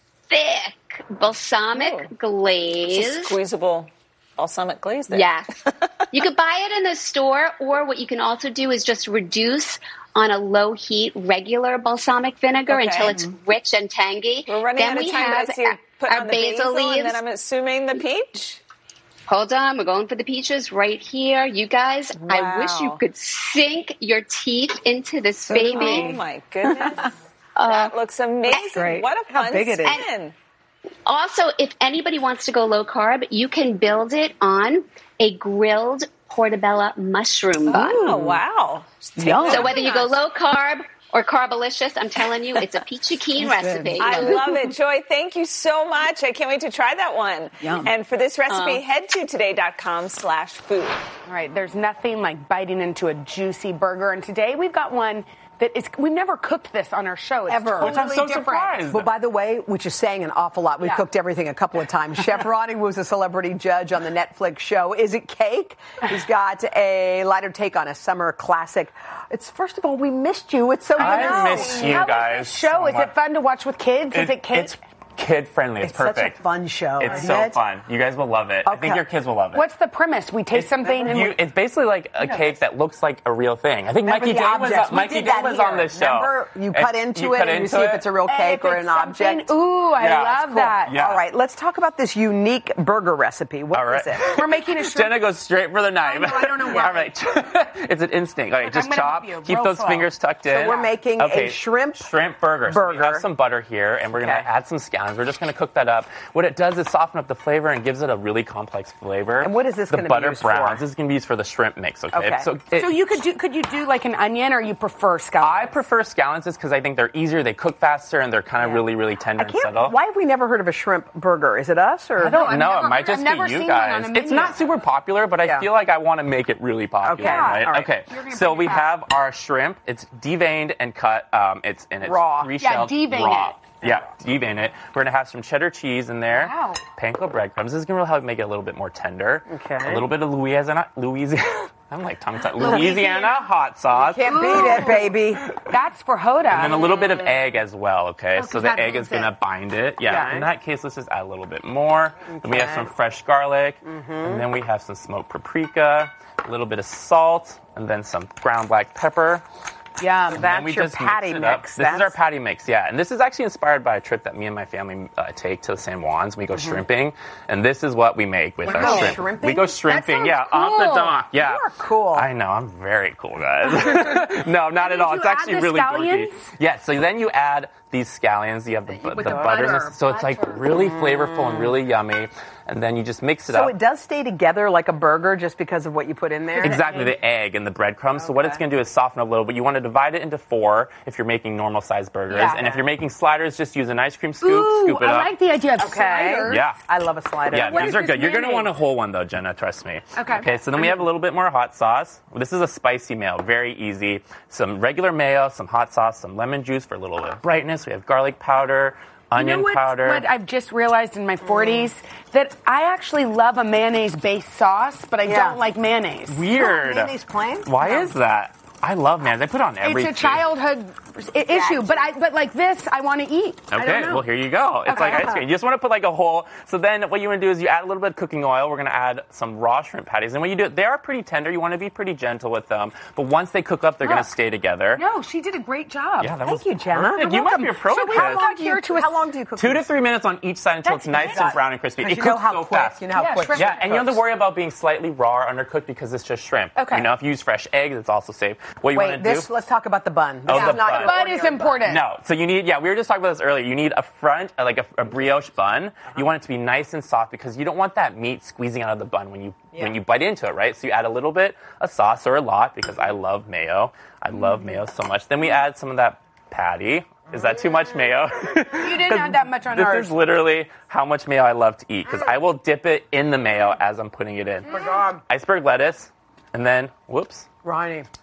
Speaker 15: thick balsamic glaze.
Speaker 3: It's a squeezable balsamic glaze there.
Speaker 15: Yeah. You could buy it in the store, or what you can also do is just reduce on a low heat regular balsamic vinegar
Speaker 3: Okay.
Speaker 15: until it's rich and tangy.
Speaker 3: We're running
Speaker 15: then
Speaker 3: out of
Speaker 15: we
Speaker 3: time.
Speaker 15: have
Speaker 3: I see you put
Speaker 15: our
Speaker 3: on the
Speaker 15: basil,
Speaker 3: basil,
Speaker 15: leaves.
Speaker 3: and then I'm assuming the peach.
Speaker 15: Hold on, we're going for the peaches right here. You guys, I wish you
Speaker 3: Wow.
Speaker 15: could sink your teeth into this
Speaker 3: So
Speaker 15: baby.
Speaker 3: Oh my goodness. That looks amazing.
Speaker 15: great.
Speaker 3: What a
Speaker 15: How
Speaker 3: fun
Speaker 15: big it is.
Speaker 3: spin.
Speaker 15: Also, if anybody wants to go low carb, you can build it on a grilled portobello mushroom bun.
Speaker 3: Oh, wow.
Speaker 15: So whether you go low carb or carbolicious, I'm telling you, it's a peachy keen recipe.
Speaker 3: I love it. Joy, thank you so much. I can't wait to try that one.
Speaker 5: Yum.
Speaker 3: And for this recipe,
Speaker 5: Uh.
Speaker 3: head to today.com slash food.
Speaker 6: All right, there's nothing like biting into a juicy burger. And today we've got one that is, we've never cooked this on our show. It's
Speaker 8: Ever.
Speaker 6: totally different.
Speaker 8: Well, by the way, which is saying an awful lot. We've
Speaker 6: Yeah.
Speaker 8: cooked everything a couple of times. Chef Ronnie was a celebrity judge on the Netflix show Is It Cake? He's got a lighter take on a summer classic. It's, first of all, we missed you. It's so good.
Speaker 16: I miss you
Speaker 6: How
Speaker 16: guys.
Speaker 6: is this show?
Speaker 16: so
Speaker 6: Is
Speaker 16: much.
Speaker 6: it fun to watch with kids? Is
Speaker 16: It-
Speaker 6: it kids?
Speaker 16: It's kid friendly. It's,
Speaker 8: It's such
Speaker 16: perfect.
Speaker 8: a fun show.
Speaker 16: It's
Speaker 8: isn't
Speaker 16: so
Speaker 8: it?
Speaker 16: fun. You guys will love it. I think
Speaker 6: Okay.
Speaker 16: your kids will love it.
Speaker 6: What's the premise? We taste something and
Speaker 16: You,
Speaker 6: we,
Speaker 16: it's basically like a cake that looks like a real thing. I think
Speaker 8: Remember
Speaker 16: Mikey
Speaker 8: the
Speaker 16: Day was,
Speaker 8: objects.
Speaker 16: on,
Speaker 8: We
Speaker 16: Mikey
Speaker 8: did
Speaker 16: Day
Speaker 8: that
Speaker 16: was
Speaker 8: here.
Speaker 16: on this show.
Speaker 8: Remember, you
Speaker 16: And
Speaker 8: cut into
Speaker 16: you
Speaker 8: it
Speaker 16: cut
Speaker 8: and you
Speaker 16: into
Speaker 8: see
Speaker 16: it.
Speaker 8: if it's a real
Speaker 6: And
Speaker 8: cake
Speaker 6: if
Speaker 8: or
Speaker 6: it's
Speaker 8: an object.
Speaker 6: something- Ooh, I
Speaker 16: Yeah.
Speaker 6: love
Speaker 8: Cool.
Speaker 6: that.
Speaker 16: Yeah.
Speaker 8: All right, let's talk about this unique burger recipe. What
Speaker 16: All right.
Speaker 8: is it?
Speaker 6: We're making a shrimp.
Speaker 16: Jenna goes straight for the knife.
Speaker 6: I know, I don't know why.
Speaker 16: All right. It's an instinct. Okay,
Speaker 6: Look,
Speaker 16: just
Speaker 6: I'm gonna
Speaker 16: chop.
Speaker 6: help you
Speaker 16: Keep
Speaker 6: real
Speaker 16: those
Speaker 6: slow.
Speaker 16: fingers tucked in.
Speaker 8: So we're making a
Speaker 16: Okay,
Speaker 8: shrimp
Speaker 16: shrimp burger. So we
Speaker 8: burger.
Speaker 16: have some butter here, and we're going to
Speaker 8: Okay.
Speaker 16: add some scallions. We're just going to cook that up. What it does is soften up the flavor and gives it a really complex flavor.
Speaker 8: And what is this
Speaker 16: The
Speaker 8: gonna be
Speaker 16: butter
Speaker 8: used
Speaker 16: browns.
Speaker 8: for?
Speaker 16: This is going to be used for the shrimp mix. Okay.
Speaker 8: Okay.
Speaker 16: So, it,
Speaker 6: So you could do, could you do like an onion or you prefer scallions?
Speaker 16: I prefer scallions just because I think they're easier. They cook faster and they're kind of really, really tender
Speaker 8: I
Speaker 16: and
Speaker 8: can't.
Speaker 16: subtle.
Speaker 8: Why have we never heard of a shrimp burger? Is it us or
Speaker 16: I don't
Speaker 6: I've
Speaker 16: know.
Speaker 6: never
Speaker 16: it might
Speaker 6: heard-
Speaker 16: just
Speaker 6: I've never
Speaker 16: be you
Speaker 6: seen one
Speaker 16: guys.
Speaker 6: on a
Speaker 16: It's
Speaker 6: menu.
Speaker 16: not super popular, but I
Speaker 8: Yeah.
Speaker 16: feel like I want to make it really popular.
Speaker 8: Okay.
Speaker 16: Right?
Speaker 8: All right.
Speaker 16: Okay.
Speaker 6: You're gonna
Speaker 16: So
Speaker 6: bring it
Speaker 16: we
Speaker 6: back.
Speaker 16: have our shrimp. It's deveined and cut. Um, it's and it's
Speaker 8: Raw.
Speaker 16: three
Speaker 6: Yeah,
Speaker 16: shelled
Speaker 6: devein
Speaker 16: raw.
Speaker 6: it.
Speaker 16: Yeah, devein it. We're gonna have some cheddar cheese in there.
Speaker 6: Wow.
Speaker 16: Panko breadcrumbs. This is gonna really help make it a little bit more tender.
Speaker 8: Okay.
Speaker 16: A little bit of Louisiana, Louisiana. I'm like tongue tied. Louisiana hot sauce.
Speaker 8: can't beat it, baby?
Speaker 6: That's for Hoda.
Speaker 16: And then a little bit of egg as well, okay? so
Speaker 6: 'cause
Speaker 16: the
Speaker 6: that
Speaker 16: egg is
Speaker 6: holds
Speaker 16: going to
Speaker 6: it.
Speaker 16: bind it. Yeah.
Speaker 8: Okay.
Speaker 16: In that case, let's just add a little bit more. Then we have some fresh garlic. And then we have some smoked paprika, a little bit of salt, and then some ground black pepper.
Speaker 6: Yeah,
Speaker 16: And then
Speaker 8: That's
Speaker 16: we
Speaker 8: your
Speaker 16: just
Speaker 8: patty
Speaker 16: mix it up.
Speaker 8: mix.
Speaker 16: This is our
Speaker 8: That's-
Speaker 16: patty mix, yeah. And this is actually inspired by a trip that me and my family uh, take to San Juan's. We go shrimping, and this is what we make with
Speaker 8: You
Speaker 16: our
Speaker 8: go
Speaker 16: shrimp.
Speaker 8: shrimping?
Speaker 16: We go shrimping, yeah,
Speaker 6: sounds
Speaker 16: off the
Speaker 6: cool.
Speaker 16: dock, yeah.
Speaker 8: You are cool.
Speaker 16: I know, I'm very cool, guys. no, not at
Speaker 6: did
Speaker 16: all.
Speaker 6: you
Speaker 16: It's
Speaker 6: add
Speaker 16: actually
Speaker 6: the
Speaker 16: really
Speaker 6: scallions?
Speaker 16: dorky. Yeah, so then you add these scallions. You have the, bu-
Speaker 6: With
Speaker 16: the
Speaker 6: the
Speaker 16: butter, in
Speaker 6: butter.
Speaker 16: this, so it's like really flavorful and really yummy. And then you just mix it
Speaker 8: So
Speaker 16: up.
Speaker 8: it does stay together like a burger just because of what you put in there?
Speaker 16: Exactly, the egg and the breadcrumbs. So what it's going to do is soften up a little bit. You want to divide it into four if you're making normal sized burgers.
Speaker 6: Yeah.
Speaker 16: And if you're making sliders, just use an ice cream scoop,
Speaker 6: Ooh,
Speaker 16: scoop it
Speaker 6: I
Speaker 16: up.
Speaker 6: like the idea of
Speaker 8: Okay.
Speaker 6: sliders.
Speaker 16: Yeah.
Speaker 8: I love a slider.
Speaker 16: Yeah,
Speaker 6: What
Speaker 16: these
Speaker 6: is
Speaker 16: are
Speaker 6: this
Speaker 16: good. You're going to want a
Speaker 6: mayonnaise?
Speaker 16: whole one, though, Jenna. Trust me.
Speaker 6: Okay.
Speaker 16: Okay, so then we have a little bit more hot sauce. This is a spicy mayo. Very easy. Some regular mayo, some hot sauce, some lemon juice for a little bit of brightness. We have garlic powder, onion
Speaker 6: You know what's-
Speaker 16: powder.
Speaker 6: what I've just realized in my forties? That I actually love a mayonnaise-based sauce, but I
Speaker 8: Yeah.
Speaker 6: don't like mayonnaise.
Speaker 16: Weird.
Speaker 8: Mayonnaise plain?
Speaker 16: Why
Speaker 8: No.
Speaker 16: is that? I love mayonnaise. I put it on everything.
Speaker 6: It's a childhood i- issue, but I but like this, I want to eat. I
Speaker 16: Okay,
Speaker 6: don't know.
Speaker 16: well, here you go. It's
Speaker 6: Okay.
Speaker 16: like ice cream. You just want to put like a whole. So then what you want to do is you add a little bit of cooking oil. We're going to add some raw shrimp patties. And when you do it, they are pretty tender. You want to be pretty gentle with them. But once they cook up, they're going
Speaker 6: Look.
Speaker 16: to stay together.
Speaker 6: No, she did a great job.
Speaker 16: Yeah, that
Speaker 8: Thank
Speaker 16: was
Speaker 8: you, Jenna.
Speaker 16: perfect.
Speaker 8: You're
Speaker 16: You must be a pro
Speaker 6: So
Speaker 16: at
Speaker 6: we
Speaker 16: this.
Speaker 6: have like here to a
Speaker 8: How long do you cook
Speaker 16: Two to
Speaker 8: these?
Speaker 16: three minutes on each side until
Speaker 6: That's
Speaker 16: it's nice
Speaker 6: good.
Speaker 16: and brown and crispy. It
Speaker 8: You know
Speaker 16: cooks
Speaker 8: how
Speaker 16: so
Speaker 8: quick.
Speaker 16: fast.
Speaker 8: You know how
Speaker 6: Yeah,
Speaker 8: quick.
Speaker 6: shrimp-
Speaker 16: Yeah, and you don't have to worry about being slightly raw or undercooked because it's just shrimp.
Speaker 6: Okay.
Speaker 16: You know, if you use fresh eggs, it's also safe. What you
Speaker 8: Wait,
Speaker 16: want to
Speaker 8: this,
Speaker 16: do?
Speaker 8: let's talk about the bun. This
Speaker 16: Oh,
Speaker 8: is
Speaker 16: the
Speaker 8: not
Speaker 16: bun.
Speaker 8: your
Speaker 6: Bun is
Speaker 8: ordinary
Speaker 6: important.
Speaker 16: No, so you need, yeah, we were just talking about this earlier. You need a front, uh, like a, a brioche bun. You want it to be nice and soft because you don't want that meat squeezing out of the bun when you
Speaker 8: Yeah.
Speaker 16: when you bite into it, right? So you add a little bit of sauce or a lot because I love mayo. I love mayo so much. Then we add some of that patty. Is that too much mayo?
Speaker 6: You didn't add that much on
Speaker 16: This
Speaker 6: ours.
Speaker 16: is literally how much mayo I love to eat because I will dip it in the mayo as I'm putting it in.
Speaker 8: God.
Speaker 16: Iceberg lettuce, and then, whoops.
Speaker 8: Ronnie.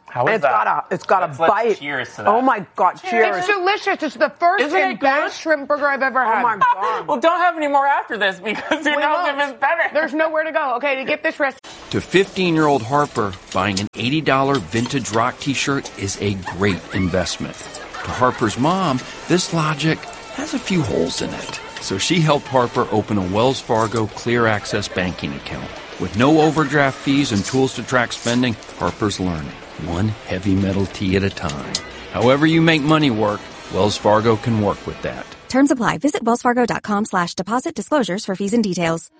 Speaker 16: How is
Speaker 8: it's
Speaker 16: that?
Speaker 8: got a, it's got
Speaker 16: Let's-
Speaker 8: a
Speaker 16: let's
Speaker 8: bite.
Speaker 16: cheers to that.
Speaker 8: Oh my God, cheers.
Speaker 6: It's delicious. It's the first
Speaker 16: Isn't
Speaker 6: and
Speaker 16: it
Speaker 6: best
Speaker 16: good?
Speaker 6: shrimp burger I've ever had.
Speaker 8: Oh my God.
Speaker 16: Well, don't have any more after this because who
Speaker 6: We
Speaker 16: knows
Speaker 6: won't.
Speaker 16: if it's better.
Speaker 6: There's nowhere to go. Okay, to get this recipe.
Speaker 9: To fifteen-year-old Harper, buying an eighty dollars vintage rock t-shirt is a great investment. To Harper's mom, this logic has a few holes in it. So she helped Harper open a Wells Fargo Clear Access banking account. With no overdraft fees and tools to track spending, Harper's learning, one heavy metal tea at a time. However you make money work, Wells Fargo can work with that.
Speaker 10: Terms apply. Visit wellsfargo.com slash deposit disclosures for fees and details.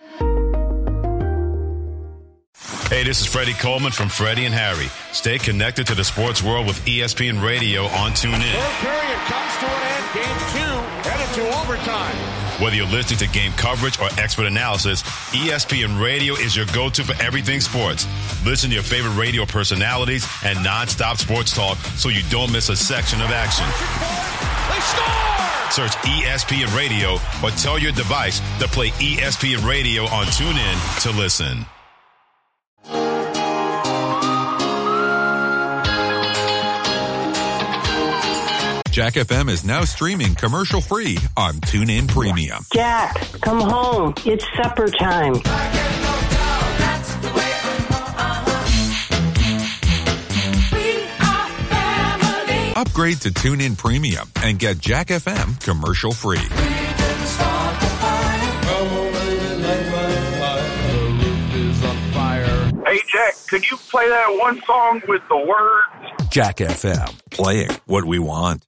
Speaker 17: Hey, this is Freddie Coleman from Freddie and Harry. Stay connected to the sports world with E S P N Radio on TuneIn.
Speaker 18: Third period comes to an end. Game two headed to overtime.
Speaker 17: Whether you're listening to game coverage or expert analysis, E S P N Radio is your go-to for everything sports. Listen to your favorite radio personalities and nonstop sports talk so you don't miss a section of action.
Speaker 18: They score!
Speaker 17: Search E S P N Radio or tell your device to play E S P N Radio on TuneIn to listen.
Speaker 19: Jack F M is now streaming commercial-free on TuneIn Premium.
Speaker 20: Jack, come home. It's supper time.
Speaker 19: Upgrade to TuneIn Premium and get Jack F M commercial-free.
Speaker 21: Hey, Jack, could you play that one song with the words?
Speaker 19: Jack F M, playing what we want.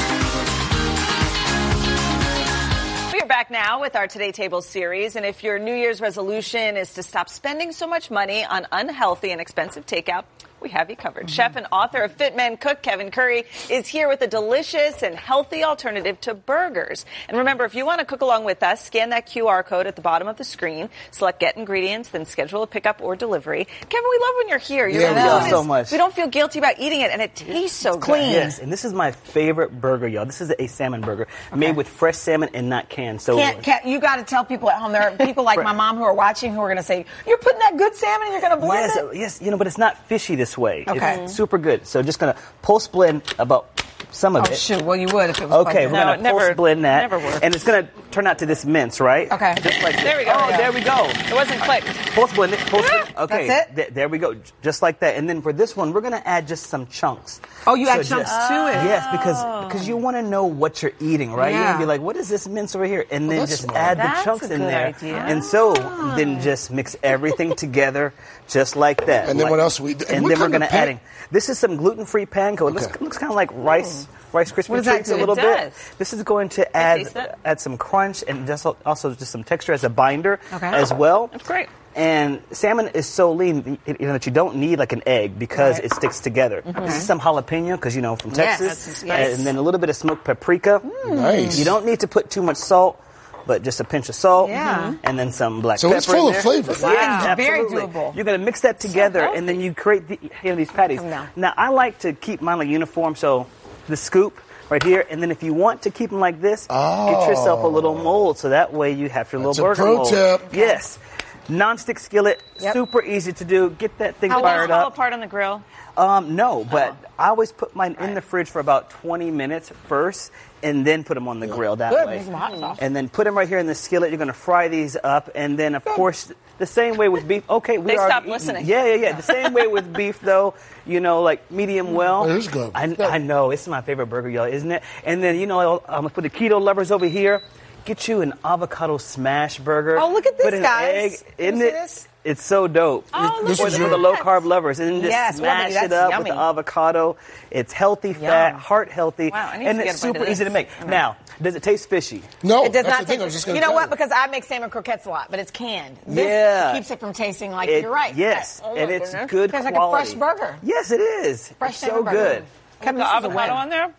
Speaker 3: We are back now with our Today Table series, and if your New Year's resolution is to stop spending so much money on unhealthy and expensive takeout, we have you covered. Mm-hmm. Chef and author of Fit Men Cook, Kevin Curry, is here with a delicious and healthy alternative to burgers. And remember, if you want to cook along with us, scan that Q R code at the bottom of the screen, select Get Ingredients, then schedule a pickup or delivery. Kevin, we love when you're here. Your
Speaker 22: Yeah, we love
Speaker 3: food
Speaker 22: so
Speaker 3: is-
Speaker 22: much.
Speaker 3: We don't feel guilty about eating it, and it tastes so good.
Speaker 22: Clean. Yes, and this is my favorite burger, y'all. This is a salmon burger made with fresh salmon and not canned. So
Speaker 12: Can't, can't, you got to tell people at home. There are people like my mom who are watching who are going to say, "You're putting that good salmon and you're going to blend
Speaker 22: yes,
Speaker 12: it."
Speaker 22: yes, you know, but it's not fishy this way.
Speaker 12: Okay.
Speaker 22: It's super good. So just gonna post blend about some of
Speaker 12: Oh,
Speaker 22: it.
Speaker 12: shoot. Well, you would if it was
Speaker 22: Okay,
Speaker 12: like
Speaker 22: we're
Speaker 12: that.
Speaker 22: gonna
Speaker 12: No, it never-
Speaker 22: post blend that,
Speaker 12: never works.
Speaker 22: and it's gonna turn out to this mince, right?
Speaker 12: Okay.
Speaker 22: Just like
Speaker 3: There we go.
Speaker 22: Oh,
Speaker 3: Yeah.
Speaker 22: there we go.
Speaker 3: It wasn't clicked.
Speaker 22: Post blend it. Post blend. Okay.
Speaker 12: That's it?
Speaker 22: Th- there we go. J- Just like that. And then for this one, we're gonna add just some chunks.
Speaker 12: Oh, you add
Speaker 22: So
Speaker 12: chunks
Speaker 22: just-
Speaker 12: to it.
Speaker 22: Yes, because because you want to know what you're eating, right? You
Speaker 12: Yeah.
Speaker 22: want to be like, what is this mince over here? And
Speaker 12: Well,
Speaker 22: then
Speaker 12: that's
Speaker 22: just
Speaker 12: smart.
Speaker 22: add
Speaker 12: That's
Speaker 22: the chunks
Speaker 12: a
Speaker 22: in
Speaker 12: good
Speaker 22: there.
Speaker 12: idea.
Speaker 22: And so then just mix everything together, just like that.
Speaker 1: And then
Speaker 22: Like-
Speaker 1: what else we- and
Speaker 22: And
Speaker 1: what
Speaker 22: then we're
Speaker 1: kind of
Speaker 22: gonna
Speaker 1: pan-
Speaker 22: adding. This is some gluten-free panko. It looks, looks kind of like rice, Rice Krispie
Speaker 12: What does that
Speaker 22: treats a
Speaker 12: do?
Speaker 22: little
Speaker 12: It
Speaker 22: bit.
Speaker 12: does.
Speaker 22: This is going to
Speaker 3: taste
Speaker 22: add
Speaker 3: it.
Speaker 22: add some crunch and just also just some texture as a binder
Speaker 3: Okay.
Speaker 22: as well.
Speaker 3: That's great.
Speaker 22: And salmon is so lean you know, that you don't need like an egg because
Speaker 3: Right.
Speaker 22: it sticks together.
Speaker 3: Mhm.
Speaker 22: This is some jalapeno because you know from
Speaker 3: Yes,
Speaker 22: Texas,
Speaker 3: that's some spice.
Speaker 22: and then a little bit of smoked paprika.
Speaker 1: Nice.
Speaker 22: You don't need to put too much salt, but just a pinch of salt.
Speaker 12: Yeah.
Speaker 22: And then some black
Speaker 1: So
Speaker 22: pepper.
Speaker 1: it's full
Speaker 22: in
Speaker 1: of
Speaker 22: there.
Speaker 1: flavor.
Speaker 22: Yeah,
Speaker 12: Wow. Very
Speaker 22: absolutely.
Speaker 12: doable.
Speaker 22: You're going to mix that together, and then you create the, you know, these patties.
Speaker 12: Come down.
Speaker 22: Now, I like to keep mine like uniform, so the scoop right here, and then if you want to keep them like this, get yourself a little mold, so that way you have your
Speaker 1: That's
Speaker 22: little
Speaker 1: a
Speaker 22: burger
Speaker 1: pro
Speaker 22: mold.
Speaker 1: tip.
Speaker 22: Yes. Non-stick skillet,
Speaker 12: Yep.
Speaker 22: super easy to do. Get that thing
Speaker 3: How long
Speaker 22: fired
Speaker 3: fall
Speaker 22: up.
Speaker 3: apart on the grill?
Speaker 22: Um, no, but I always put mine in the fridge for about twenty minutes first, and then put them on the grill that
Speaker 12: Good.
Speaker 22: way.
Speaker 12: Make some hot sauce.
Speaker 22: And then put them right here in the skillet. You're going to fry these up, and then of course the same way with beef. Okay, we
Speaker 3: They
Speaker 22: already
Speaker 3: stopped
Speaker 22: eaten.
Speaker 3: listening.
Speaker 22: Yeah, yeah, yeah. The same way with beef, though. You know, like medium well.
Speaker 1: It is good.
Speaker 22: I, I know it's my favorite burger, y'all, isn't it? And then you know, um, for the keto lovers over here, get you an avocado smash burger.
Speaker 12: Oh, look at this,
Speaker 22: Put an
Speaker 12: guys.
Speaker 22: egg
Speaker 12: Can
Speaker 22: in
Speaker 12: you see
Speaker 22: it.
Speaker 12: this?
Speaker 22: It's so dope.
Speaker 3: Oh,
Speaker 22: It's
Speaker 3: look
Speaker 22: for,
Speaker 3: at
Speaker 22: the, for the
Speaker 3: that.
Speaker 22: low carb lovers, and then just
Speaker 12: Yes, well,
Speaker 22: smash
Speaker 12: that's
Speaker 22: it up with
Speaker 12: yummy.
Speaker 22: the avocado. It's healthy fat, heart healthy,
Speaker 3: Wow, I need
Speaker 22: and
Speaker 3: to get
Speaker 22: it's
Speaker 3: a bite of
Speaker 22: super easy
Speaker 3: this.
Speaker 22: to make. Now, does it taste fishy?
Speaker 1: No,
Speaker 12: It does
Speaker 1: that's
Speaker 12: not
Speaker 1: the thing.
Speaker 12: taste.
Speaker 1: I was just gonna
Speaker 12: You know
Speaker 1: tell
Speaker 12: what? Because I make salmon croquettes a lot, but it's canned. This
Speaker 22: Yeah.
Speaker 12: keeps it from tasting like
Speaker 22: It-
Speaker 12: you're right.
Speaker 22: Yes,
Speaker 12: Oh, my
Speaker 22: and it's
Speaker 12: goodness.
Speaker 22: good
Speaker 12: Tastes like
Speaker 22: quality.
Speaker 12: a fresh burger.
Speaker 22: Yes, it is.
Speaker 12: Fresh
Speaker 22: it's so
Speaker 12: salmon burger.
Speaker 22: good.
Speaker 12: Kevin,
Speaker 3: The
Speaker 12: this is a
Speaker 3: avocado
Speaker 12: win.
Speaker 3: on there?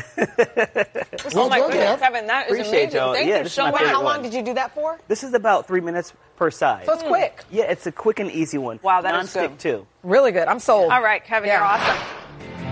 Speaker 1: Well
Speaker 3: Oh my
Speaker 1: done,
Speaker 3: goodness,
Speaker 1: Kev.
Speaker 3: Kevin, that is
Speaker 22: Appreciate
Speaker 3: amazing.
Speaker 22: y'all.
Speaker 3: Thank
Speaker 22: Yeah,
Speaker 3: you
Speaker 22: this is
Speaker 3: so
Speaker 22: my
Speaker 3: much.
Speaker 22: favorite
Speaker 12: How long
Speaker 22: one.
Speaker 12: did you do that for?
Speaker 22: This is about three minutes per side.
Speaker 12: So it's quick.
Speaker 22: Yeah, it's a quick and easy one.
Speaker 3: Wow, that is
Speaker 22: Non-stick
Speaker 3: good.
Speaker 22: too.
Speaker 12: Really good. I'm sold.
Speaker 3: All right, Kevin,
Speaker 12: Yeah.
Speaker 3: you're awesome.